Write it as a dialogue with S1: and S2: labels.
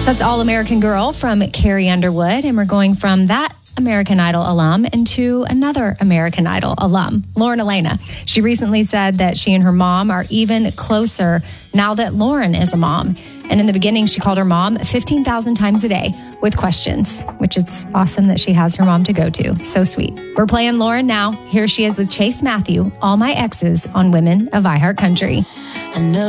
S1: That's All American Girl from Carrie Underwood. And we're going from that American Idol alum into another American Idol alum, Lauren Elena. She recently said that she and her mom are even closer now that Lauren is a mom. And in the beginning, she called her mom 15,000 times a day with questions, which it's awesome that she has her mom to go to. So sweet. We're playing Lauren now. Here she is with Chase Matthew, All My Exes on Women of iHeart Country.